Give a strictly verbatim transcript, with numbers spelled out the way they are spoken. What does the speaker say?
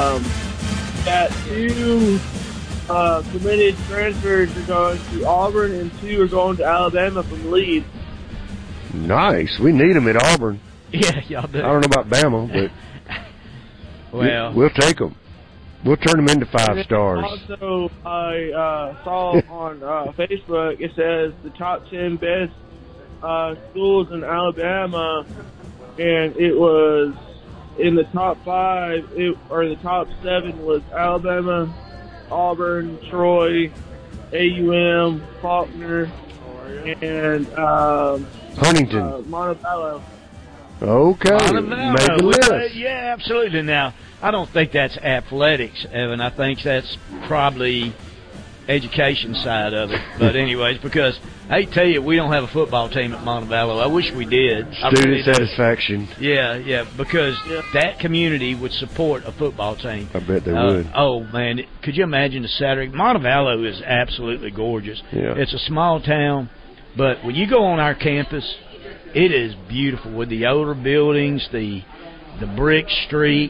um, got two uh, committed transfers are going to Auburn, and two are going to Alabama from Leeds. Nice. We need them at Auburn. Yeah, y'all do. I don't know about Bama, but well, we'll take them. We'll turn them into five And stars. Also, I uh, saw on uh, Facebook, it says the top ten best uh, schools in Alabama, and it was in the top five, it, or the top seven was Alabama, Auburn, Troy, A U M, Faulkner, and um, Huntington. uh, Montevallo. Okay. Montevallo. Make a Well, list. yeah, absolutely. Now, I don't think that's athletics, Evan. I think that's probably education side of it. But anyways, because I tell you, we don't have a football team at Montevallo. I wish we did. I Student really do. satisfaction. Yeah, yeah, because Yeah. that community would support a football team. I bet they Uh, would. Oh, man. Could you imagine the Saturday? Montevallo is absolutely gorgeous. Yeah. It's a small town, but when you go on our campus, it is beautiful with the older buildings, the the brick street.